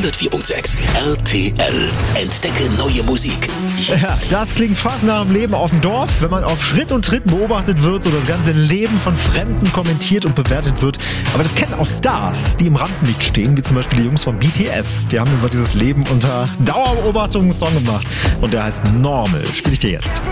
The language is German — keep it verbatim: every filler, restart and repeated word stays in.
hundertvier Komma sechs R T L. Entdecke neue Musik. Ja, das klingt fast nach dem Leben auf dem Dorf, wenn man auf Schritt und Tritt beobachtet wird, so das ganze Leben von Fremden kommentiert und bewertet wird. Aber das kennen auch Stars, die im Rampenlicht stehen, wie zum Beispiel die Jungs von B T S. Die haben über dieses Leben unter Dauerbeobachtung einen Song gemacht und der heißt Normal. Spiele ich dir jetzt.